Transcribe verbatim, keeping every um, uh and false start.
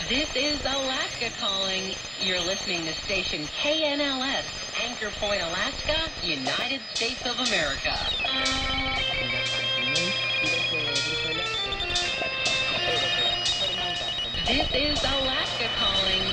This is Alaska calling. You're listening to station K N L S, Anchor Point, Alaska, United States of America. This is Alaska calling.